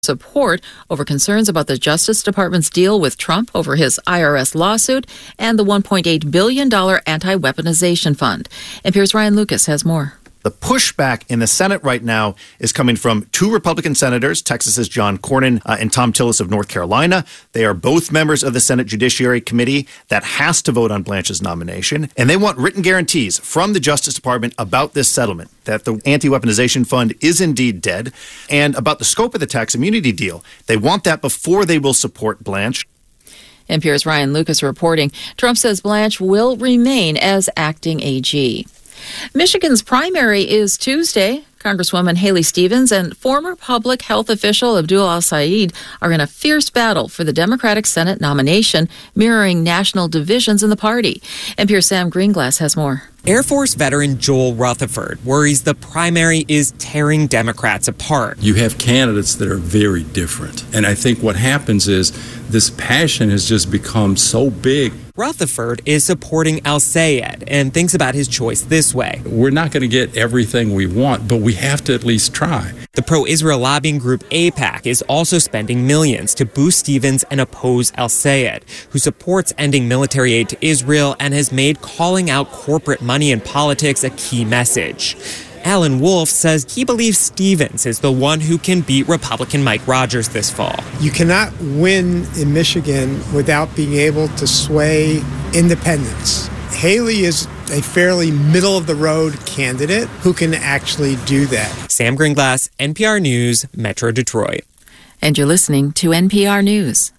support over concerns about the Justice Department's deal with Trump over his IRS lawsuit and the $1.8 billion anti-weaponization fund. NPR's Ryan Lucas has more. The pushback in the Senate right now is coming from two Republican senators, Texas's John Cornyn and Thom Tillis of North Carolina. They are both members of the Senate Judiciary Committee that has to vote on Blanche's nomination. And they want written guarantees from the Justice Department about this settlement, that the anti-weaponization fund is indeed dead, and about the scope of the tax immunity deal. They want that before they will support Blanche. NPR's Ryan Lucas reporting. Trump says Blanche will remain as acting AG. Michigan's primary is Tuesday. Congresswoman Haley Stevens and former public health official Abdul al-Sayed are in a fierce battle for the Democratic Senate nomination, mirroring national divisions in the party. NPR's Sam Greenglass has more. Air Force veteran Joel Rutherford worries the primary is tearing Democrats apart. You have candidates that are very different. And I think what happens is this passion has just become so big. Rutherford is supporting al-Sayed and thinks about his choice this way. We're not going to get everything we want, but we have to at least try. The pro-Israel lobbying group AIPAC is also spending millions to boost Stevens and oppose al-Sayed, who supports ending military aid to Israel and has made calling out corporate money in politics a key message. Alan Wolf says he believes Stevens is the one who can beat Republican Mike Rogers this fall. You cannot win in Michigan without being able to sway independents. Haley is a fairly middle-of-the-road candidate who can actually do that. Sam Greenglass, NPR News, Metro Detroit. And you're listening to NPR News.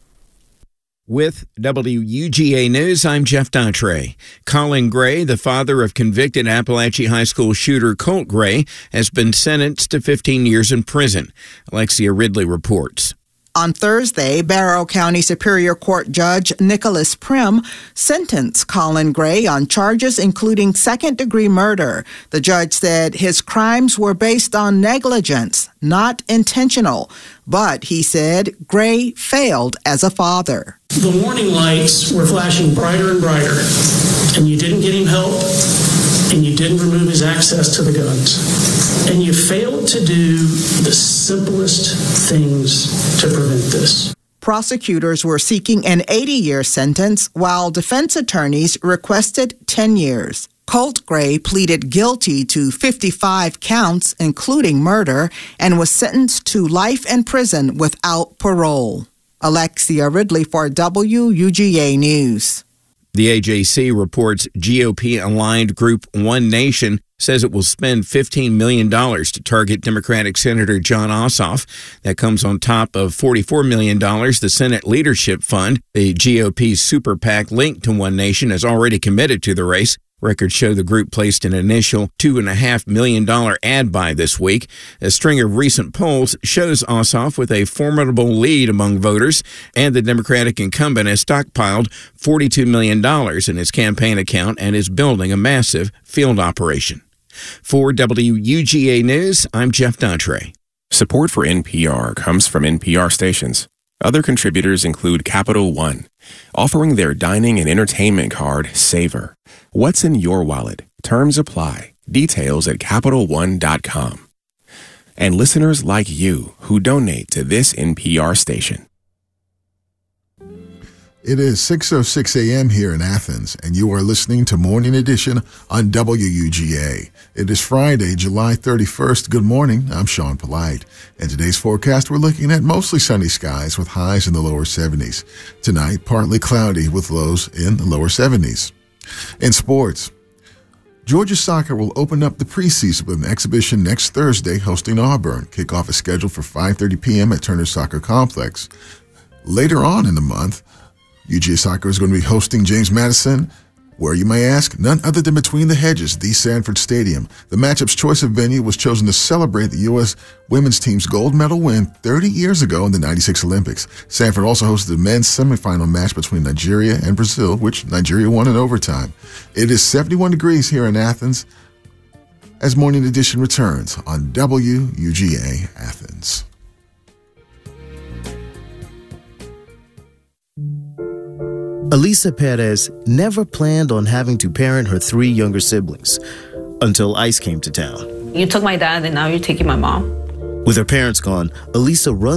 With WUGA News, I'm Jeff Daughtry. Colin Gray, the father of convicted Appalachia High School shooter Colt Gray, has been sentenced to 15 years in prison. Alexia Ridley reports. On Thursday, Barrow County Superior Court Judge Nicholas Prim sentenced Colin Gray on charges including second-degree murder. The judge said his crimes were based on negligence, not intentional. But, he said, Gray failed as a father. The warning lights were flashing brighter and brighter, and you didn't get him help, and you didn't remove his access to the guns. And you failed to do the simplest things to prevent this. Prosecutors were seeking an 80-year sentence, while defense attorneys requested 10 years. Colt Gray pleaded guilty to 55 counts, including murder, and was sentenced to life in prison without parole. Alexia Ridley for WUGA News. The AJC reports GOP-aligned group One Nation says it will spend $15 million to target Democratic Senator Jon Ossoff. That comes on top of $44 million the Senate Leadership Fund. The GOP's super PAC linked to One Nation is already committed to the race. Records show the group placed an initial $2.5 million ad buy this week. A string of recent polls shows Ossoff with a formidable lead among voters, and the Democratic incumbent has stockpiled $42 million in his campaign account and is building a massive field operation. For WUGA News, I'm Jeff Daughtry. Support for NPR comes from NPR stations. Other contributors include Capital One, offering their dining and entertainment card, Savor. What's in your wallet? Terms apply. Details at CapitalOne.com. And listeners like you who donate to this NPR station. It is 6:06 a.m. here in Athens, and you are listening to Morning Edition on WUGA. It is Friday, July 31st. Good morning. I'm Sean Polite. In today's forecast, we're looking at mostly sunny skies with highs in the lower 70s. Tonight, partly cloudy with lows in the lower 70s. In sports, Georgia Soccer will open up the preseason with an exhibition next Thursday hosting Auburn. Kickoff is scheduled for 5:30 p.m. at Turner Soccer Complex. Later on in the month, UGA Soccer is going to be hosting James Madison, where you may ask, none other than Between the Hedges, the Sanford Stadium. The matchup's choice of venue was chosen to celebrate the U.S. women's team's gold medal win 30 years ago in the 96 Olympics. Sanford also hosted the men's semifinal match between Nigeria and Brazil, which Nigeria won in overtime. It is 71 degrees here in Athens as Morning Edition returns on WUGA Athens. Elisa Perez never planned on having to parent her 3 younger siblings until ICE came to town. You took my dad and now you're taking my mom. With her parents gone, Elisa runs